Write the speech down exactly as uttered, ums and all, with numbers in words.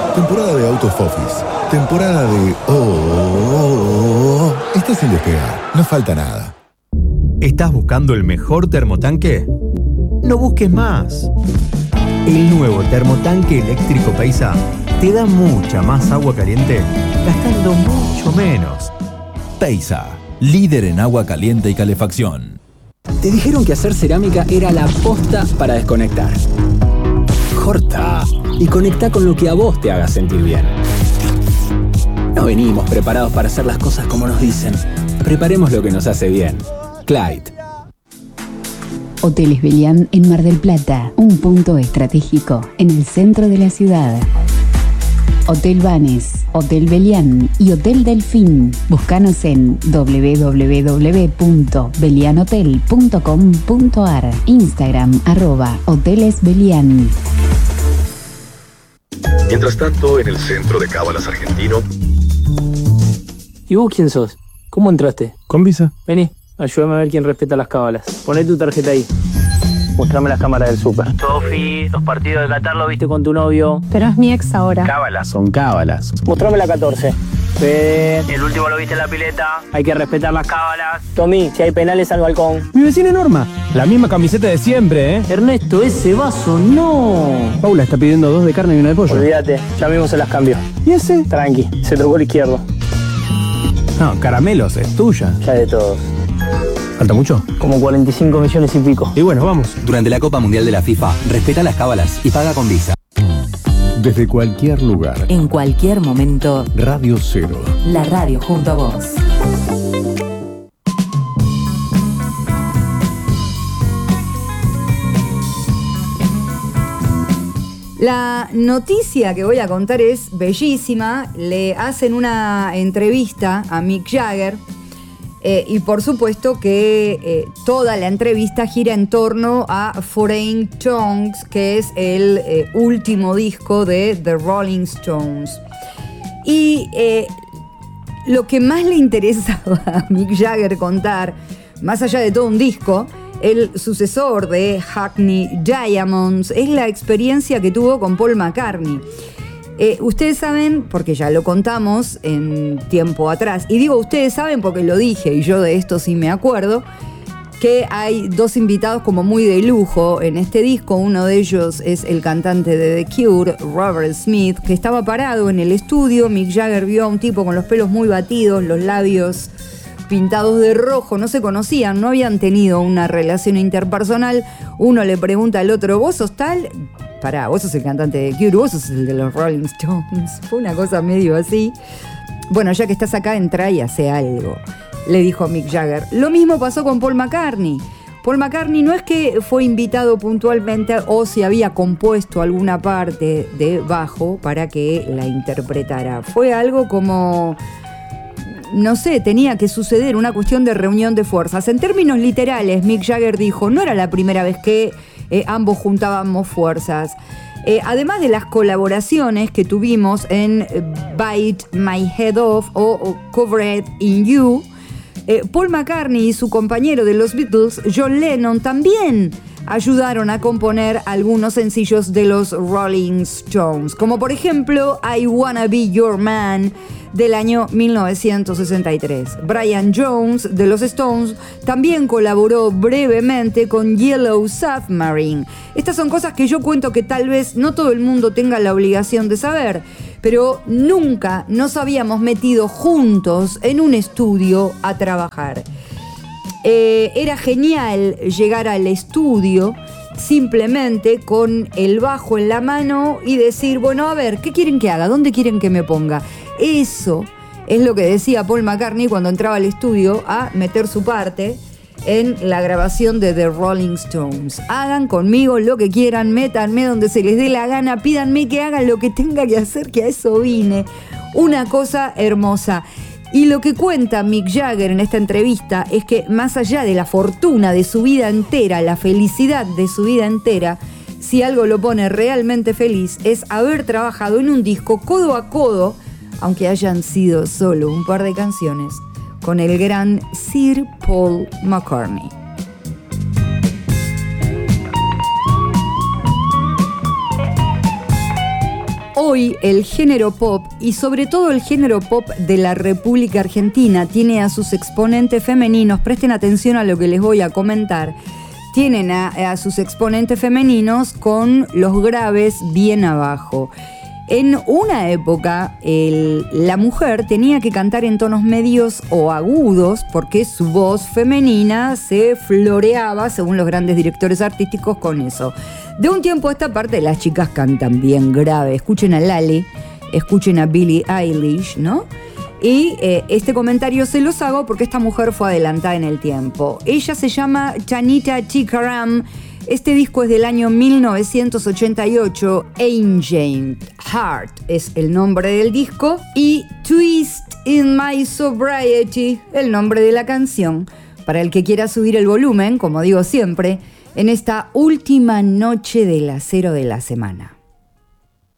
temporada de Out of Office, temporada de... Oh, oh, oh, oh. Estás sin despegar, no falta nada. ¿Estás buscando el mejor termotanque? No busques más. El nuevo termotanque eléctrico Paisa te da mucha más agua caliente gastando mucho menos. Paisa, líder en agua caliente y calefacción. Te dijeron que hacer cerámica era la posta para desconectar. Corta y conecta con lo que a vos te haga sentir bien. No venimos preparados para hacer las cosas como nos dicen. Preparemos lo que nos hace bien. Clyde. Hoteles Belian en Mar del Plata, un punto estratégico en el centro de la ciudad. Hotel Banes, Hotel Belian y Hotel Delfín. Búscanos en doble u doble u doble u punto belianhotel punto com punto a r. Instagram, arroba Hoteles Belian. Mientras tanto, en el centro de Cábalas argentino... ¿Y vos quién sos? ¿Cómo entraste? Con visa. Vení, ayúdame a ver quién respeta las cábalas. Poné tu tarjeta ahí. Mostrame las cámaras del súper. Sofi, los partidos de Qatar lo viste con tu novio. Pero es mi ex ahora. Cábalas son cábalas. Mostrame la catorce. Fede, el último lo viste en la pileta. Hay que respetar las cábalas. Tommy, si hay penales al balcón. Mi vecina Norma. La misma camiseta de siempre, ¿eh? Ernesto, ese vaso no. Paula está pidiendo dos de carne y una de pollo. Olvídate, ya mismo se las cambió. ¿Y ese? Tranqui, se tocó el izquierdo. No, caramelos, es tuya. Ya de todos. ¿Falta mucho? Como cuarenta y cinco millones y pico. Y bueno, vamos. Durante la Copa Mundial de la FIFA, respeta las cábalas y paga con visa. Desde cualquier lugar. En cualquier momento. Radio Cero. La radio junto a vos. La noticia que voy a contar es bellísima. Le hacen una entrevista a Mick Jagger eh, y por supuesto que eh, toda la entrevista gira en torno a Foreign Tongues, que es el eh, último disco de The Rolling Stones. Y eh, lo que más le interesaba a Mick Jagger contar, más allá de todo un disco, el sucesor de Hackney Diamonds, es la experiencia que tuvo con Paul McCartney. Eh, ustedes saben, porque ya lo contamos en tiempo atrás, y digo ustedes saben porque lo dije y yo de esto sí me acuerdo, que hay dos invitados como muy de lujo en este disco. Uno de ellos es el cantante de The Cure, Robert Smith, que estaba parado en el estudio. Mick Jagger vio a un tipo con los pelos muy batidos, los labios pintados de rojo, no se conocían, no habían tenido una relación interpersonal. Uno le pregunta al otro, ¿vos sos tal? Pará, vos sos el cantante de Cure, vos sos el de los Rolling Stones. Fue una cosa medio así. Bueno, ya que estás acá, entra y hace algo, le dijo Mick Jagger. Lo mismo pasó con Paul McCartney. Paul McCartney no es que fue invitado puntualmente o si había compuesto alguna parte de bajo para que la interpretara. Fue algo como... no sé, tenía que suceder, una cuestión de reunión de fuerzas. En términos literales, Mick Jagger dijo, no era la primera vez que eh, ambos juntábamos fuerzas. Eh, además de las colaboraciones que tuvimos en Bite My Head Off o, o Covered in You, eh, Paul McCartney y su compañero de los Beatles, John Lennon, también ayudaron a componer algunos sencillos de los Rolling Stones, como por ejemplo I Wanna Be Your Man del año mil novecientos sesenta y tres. Brian Jones de los Stones también colaboró brevemente con Yellow Submarine. Estas son cosas que yo cuento que tal vez no todo el mundo tenga la obligación de saber, pero nunca nos habíamos metido juntos en un estudio a trabajar. Eh, era genial llegar al estudio simplemente con el bajo en la mano y decir, bueno, a ver, ¿qué quieren que haga? ¿Dónde quieren que me ponga? Eso es lo que decía Paul McCartney cuando entraba al estudio a meter su parte en la grabación de The Rolling Stones. Hagan conmigo lo que quieran, métanme donde se les dé la gana, pídanme que haga lo que tenga que hacer, que a eso vine. Una cosa hermosa. Y lo que cuenta Mick Jagger en esta entrevista es que más allá de la fortuna de su vida entera, la felicidad de su vida entera, si algo lo pone realmente feliz es haber trabajado en un disco codo a codo, aunque hayan sido solo un par de canciones, con el gran Sir Paul McCartney. Hoy el género pop, y sobre todo el género pop de la República Argentina, tiene a sus exponentes femeninos, presten atención a lo que les voy a comentar, tienen a, a sus exponentes femeninos con los graves bien abajo. En una época, el, la mujer tenía que cantar en tonos medios o agudos porque su voz femenina se floreaba, según los grandes directores artísticos, con eso. De un tiempo a esta parte, las chicas cantan bien grave. Escuchen a Lali, escuchen a Billie Eilish, ¿no? Y eh, este comentario se los hago porque esta mujer fue adelantada en el tiempo. Ella se llama Tanita Tikaram. Este disco es del año mil novecientos ochenta y ocho. Ancient Heart es el nombre del disco. Y Twist in My Sobriety, el nombre de la canción. Para el que quiera subir el volumen, como digo siempre, en esta última noche del acero de la semana.